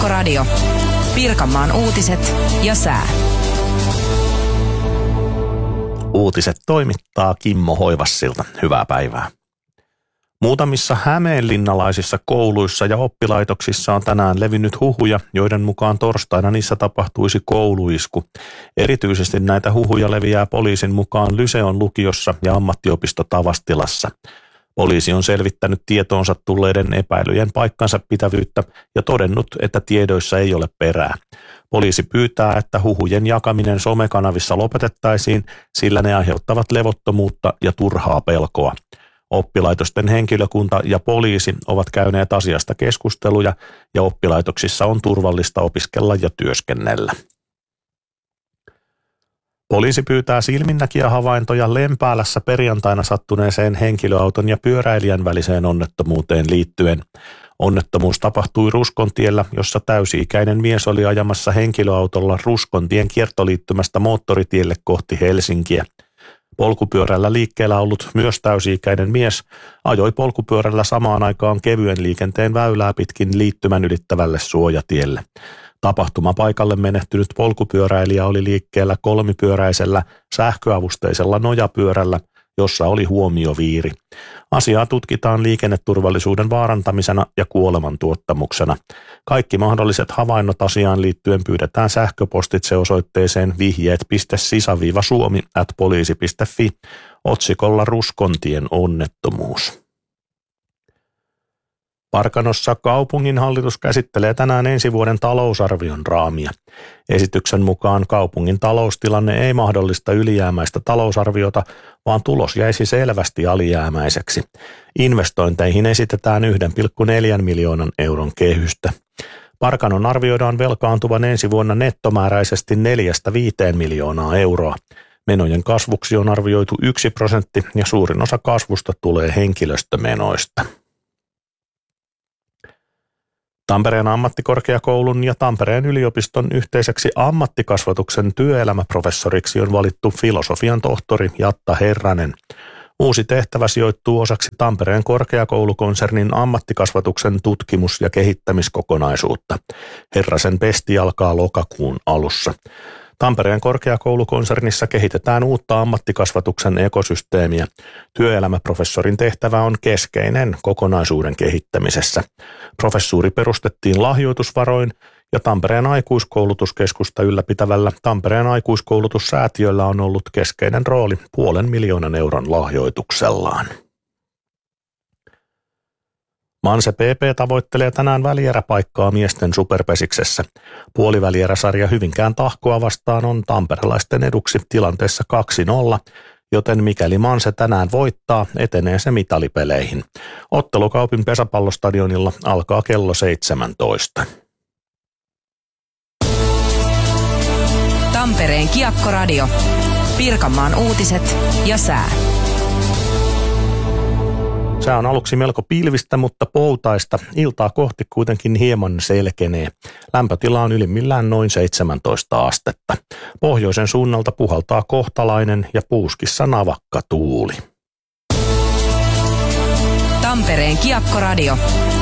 Kiekkoradio. Pirkanmaan uutiset ja sää. Uutiset toimittaa Kimmo Hoivassilta. Hyvää päivää. Muutamissa hämeenlinnalaisissa kouluissa ja oppilaitoksissa on tänään levinnyt huhuja, joiden mukaan torstaina niissä tapahtuisi kouluisku. Erityisesti näitä huhuja leviää poliisin mukaan Lyseon lukiossa ja ammattiopisto Tavastilassa. Poliisi on selvittänyt tietoonsa tulleiden epäilyjen paikkansa pitävyyttä ja todennut, että tiedoissa ei ole perää. Poliisi pyytää, että huhujen jakaminen somekanavissa lopetettaisiin, sillä ne aiheuttavat levottomuutta ja turhaa pelkoa. Oppilaitosten henkilökunta ja poliisi ovat käyneet asiasta keskusteluja ja oppilaitoksissa on turvallista opiskella ja työskennellä. Poliisi pyytää silminnäkijähavaintoja Lempäälässä perjantaina sattuneeseen henkilöauton ja pyöräilijän väliseen onnettomuuteen liittyen. Onnettomuus tapahtui Ruskontiellä, jossa täysi-ikäinen mies oli ajamassa henkilöautolla Ruskontien kiertoliittymästä moottoritielle kohti Helsinkiä. Polkupyörällä liikkeellä ollut myös täysi-ikäinen mies ajoi polkupyörällä samaan aikaan kevyen liikenteen väylää pitkin liittymän ylittävälle suojatielle. Tapahtumapaikalle menehtynyt polkupyöräilijä oli liikkeellä kolmipyöräisellä sähköavusteisella nojapyörällä, jossa oli huomioviiri. Asiaa tutkitaan liikenneturvallisuuden vaarantamisena ja kuolemantuottamuksena. Kaikki mahdolliset havainnot asiaan liittyen pyydetään sähköpostitse osoitteeseen vihjeet.sisa-suomi@poliisi.fi otsikolla Ruskontien onnettomuus. Parkanossa kaupunginhallitus käsittelee tänään ensi vuoden talousarvion raamia. Esityksen mukaan kaupungin taloustilanne ei mahdollista ylijäämäistä talousarviota, vaan tulos jäisi selvästi alijäämäiseksi. Investointeihin esitetään 1,4 miljoonan euron kehystä. Parkanon arvioidaan velkaantuvan ensi vuonna nettomääräisesti 4-5 miljoonaa euroa. Menojen kasvuksi on arvioitu 1% ja suurin osa kasvusta tulee henkilöstömenoista. Tampereen ammattikorkeakoulun ja Tampereen yliopiston yhteiseksi ammattikasvatuksen työelämäprofessoriksi on valittu filosofian tohtori Jatta Herranen. Uusi tehtävä sijoittuu osaksi Tampereen korkeakoulukonsernin ammattikasvatuksen tutkimus- ja kehittämiskokonaisuutta. Herrasen pesti alkaa lokakuun alussa. Tampereen korkeakoulukonsernissa kehitetään uutta ammattikasvatuksen ekosysteemiä. Työelämäprofessorin tehtävä on keskeinen kokonaisuuden kehittämisessä. Professuuri perustettiin lahjoitusvaroin ja Tampereen aikuiskoulutuskeskusta ylläpitävällä Tampereen aikuiskoulutussäätiöllä on ollut keskeinen rooli 500 000 euron lahjoituksellaan. Manse PP tavoittelee tänään välieräpaikkaa miesten superpesiksessä. Puolivälieräsarja Hyvinkään Tahkoa vastaan on tamperelaisten eduksi tilanteessa 2-0, joten mikäli Manse tänään voittaa, etenee se mitalipeleihin. Ottelu Kaupin pesäpallostadionilla alkaa kello 17. Tampereen Kiekkoradio. Pirkanmaan uutiset ja sää. Sää on aluksi melko pilvistä, mutta poutaista. Iltaa kohti kuitenkin hieman selkenee. Lämpötila on ylimmillään noin 17 astetta. Pohjoisen suunnalta puhaltaa kohtalainen ja puuskissa navakka tuuli. Tampereen Kiekkoradio.